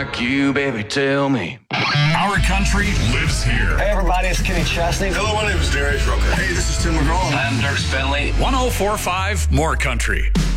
like you, baby, tell me. Our country lives here. Hey, everybody, it's Kenny Chesney. Hello, my name is Darius Rucker. Hey, this is Tim McGraw. I'm Dirk Bentley. 1045 More Country.